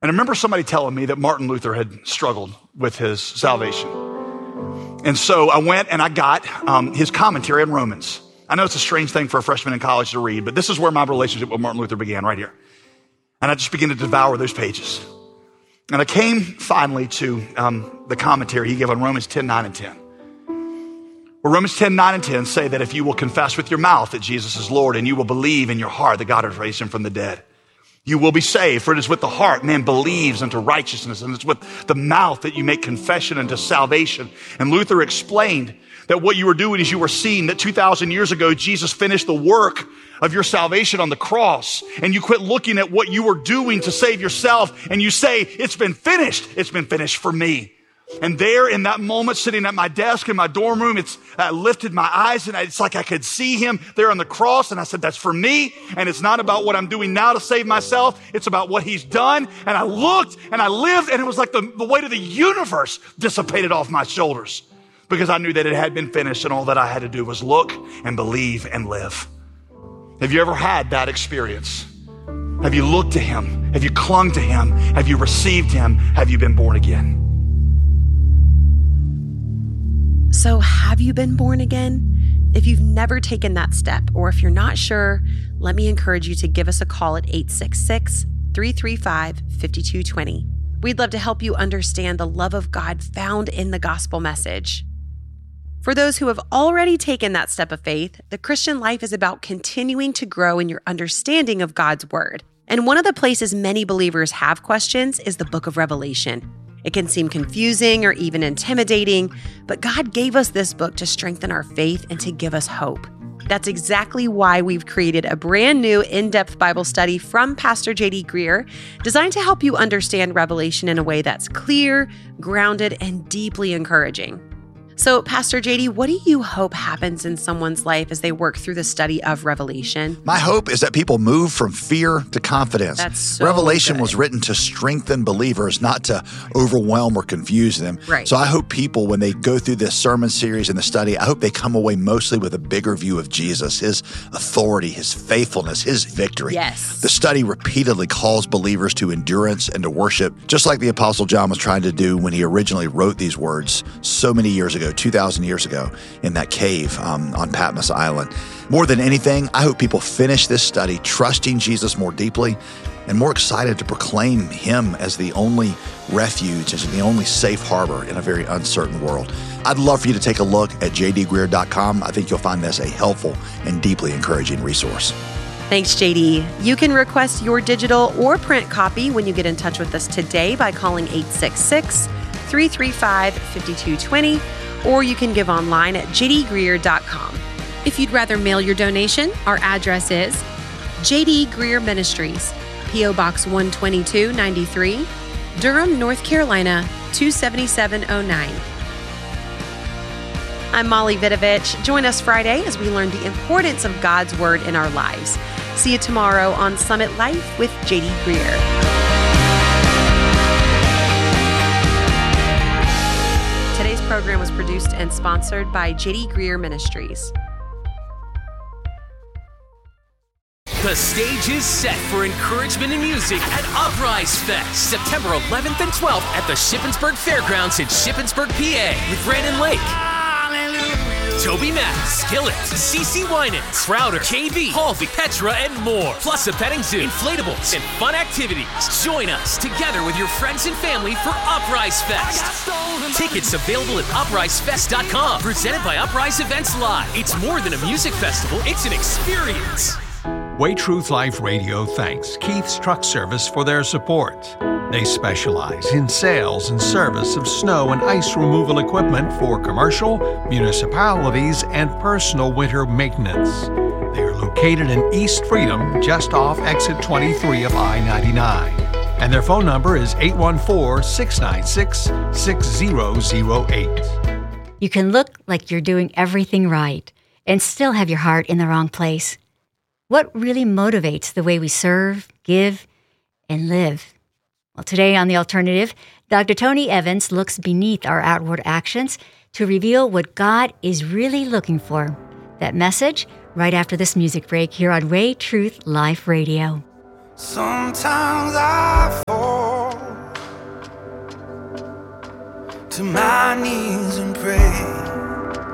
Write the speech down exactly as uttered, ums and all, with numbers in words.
And I remember somebody telling me that Martin Luther had struggled with his salvation. And so I went and I got um, his commentary on Romans. I know it's a strange thing for a freshman in college to read, but this is where my relationship with Martin Luther began, right here. And I just began to devour those pages. And I came finally to um, the commentary he gave on Romans ten, nine, and ten. Well, Romans ten, nine, and ten say that if you will confess with your mouth that Jesus is Lord and you will believe in your heart that God has raised him from the dead, you will be saved. For it is with the heart man believes unto righteousness, and it's with the mouth that you make confession unto salvation. And Luther explained that what you were doing is you were seeing that two thousand years ago, Jesus finished the work of your salvation on the cross. And you quit looking at what you were doing to save yourself. And you say, it's been finished. It's been finished for me. And there in that moment, sitting at my desk in my dorm room, it's, I lifted my eyes and I, it's like I could see him there on the cross. And I said, that's for me. And it's not about what I'm doing now to save myself. It's about what he's done. And I looked and I lived, and it was like the, the weight of the universe dissipated off my shoulders, because I knew that it had been finished and all that I had to do was look and believe and live. Have you ever had that experience? Have you looked to him? Have you clung to him? Have you received him? Have you been born again? So have you been born again? If you've never taken that step, or if you're not sure, let me encourage you to give us a call at eight six six, three three five, five two two zero. We'd love to help you understand the love of God found in the gospel message. For those who have already taken that step of faith, the Christian life is about continuing to grow in your understanding of God's word. And one of the places many believers have questions is the book of Revelation. It can seem confusing or even intimidating, but God gave us this book to strengthen our faith and to give us hope. That's exactly why we've created a brand new in-depth Bible study from Pastor J D Greear, designed to help you understand Revelation in a way that's clear, grounded, and deeply encouraging. So, Pastor J D, what do you hope happens in someone's life as they work through the study of Revelation? My hope is that people move from fear to confidence. That's so Revelation good. was written to strengthen believers, not to overwhelm or confuse them. Right. So I hope people, when they go through this sermon series and the study, I hope they come away mostly with a bigger view of Jesus, his authority, his faithfulness, his victory. Yes. The study repeatedly calls believers to endurance and to worship, just like the Apostle John was trying to do when he originally wrote these words so many years ago. two thousand years ago in that cave um, on Patmos Island. More than anything, I hope people finish this study trusting Jesus more deeply and more excited to proclaim him as the only refuge, as the only safe harbor in a very uncertain world. I'd love for you to take a look at j d greear dot com. I think you'll find this a helpful and deeply encouraging resource. Thanks, J D. You can request your digital or print copy when you get in touch with us today by calling eight six six, three three five, five two two zero, or you can give online at j d greear dot com. If you'd rather mail your donation, our address is J D Greear Ministries, P O Box one twenty-two ninety-three, Durham, North Carolina, two seven seven oh nine. I'm Molly Vidovich. Join us Friday as we learn the importance of God's word in our lives. See you tomorrow on Summit Life with J D Greear. Today's program was produced and sponsored by J D Greear Ministries. The stage is set for encouragement and music at Uprise Fest, September eleventh and twelfth at the Shippensburg Fairgrounds in Shippensburg, P A, with Brandon Lake, Toby Mack, Skillet, CeCe Winans, Crowder, K B, Halvey, Petra, and more. Plus a petting zoo, inflatables, and fun activities. Join us together with your friends and family for Uprise Fest. Tickets available at uprise fest dot com. Presented by Uprise Events Live. It's more than a music festival, it's an experience. Way Truth Life Radio thanks Keith's Truck Service for their support. They specialize in sales and service of snow and ice removal equipment for commercial, municipalities, and personal winter maintenance. They are located in East Freedom, just off exit twenty-three of I ninety-nine. And their phone number is eight one four, six nine six, six zero zero eight. You can look like you're doing everything right and still have your heart in the wrong place. What really motivates the way we serve, give, and live? Well, today on The Alternative, Doctor Tony Evans looks beneath our outward actions to reveal what God is really looking for. That message right after this music break here on Way Truth Life Radio. Sometimes I fall to my knees and pray.